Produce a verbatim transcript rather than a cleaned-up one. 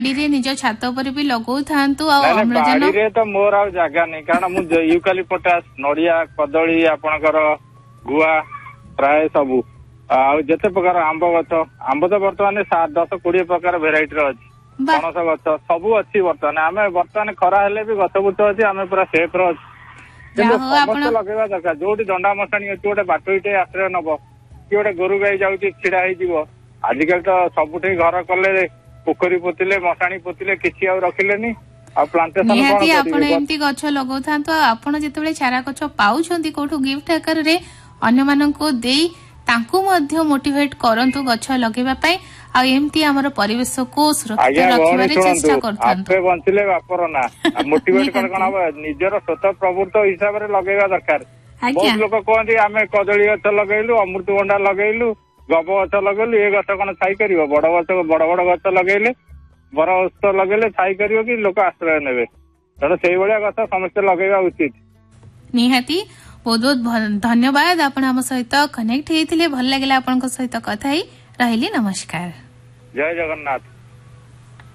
निज छात पर भी लगौ थांतु बाड़ी तो मोर आ जगह नहीं कारण मु यूकालिपटास नड़िया कदली आपणकर गुआ प्राय सबू आते प्रकार आंब गछ आंब तो बर्तमान दस कोड़े प्रकार भेराइटी अच्छी पणस गछ सबू अच्छी बर्तमान आम बर्तमान खरा हेले भी गछ बुछ अच्छी आम पूरा सेफ अच्छी समस्त लगेगा दरकार जो दंडा मशाणी अच्छी गोटे बाटोटे आश्रय नब कि गोटे गोरु गाई जाऊँगी छिड़ा हो आजिकल तो सबुठ घर कले पोखरी पोतिले मशाणी पोतिले किसी आ रखिले निहाती आपण एमती गछ लगौ थांतो आपण जेतेबेले चारा गछ पाउछंती कोठो गिफ्ट आकार रे अन्य मानको देई तांको मध्ये मोटिवेट करंतु गछ लगेबा पई आ एमती हमर परिवेश को सुरक्षित रखिबा रे चेष्टा करथांतो आपे बंचिले बापर ना मोटिवेट कर कोन निजर स्वतः प्रवृत्त हिसाब रे लगेबा दरकार बहुत लोक कहंती आमे कदली गछ लगैलु अमृतभंडा लगैलु गब गछ लगेलु ए गछ कौन छाई कर बड़ गछ बड़ बड़ गछ लगे बर गछ लगे छाई कर कि लोक आश्रय ने तेणु से गछ समस्ते लगेगा उचित निहाती बहुत बहुत धन्यवाद आपण हम सहित कनेक्ट होइथिले भल लागला आपन सहित कथा ही रहिली नमस्कार जय जगन्नाथ।